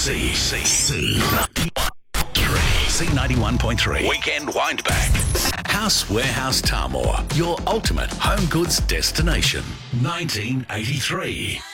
C91.3 Weekend Windback. House Warehouse Tamor, your ultimate home goods destination. 1983.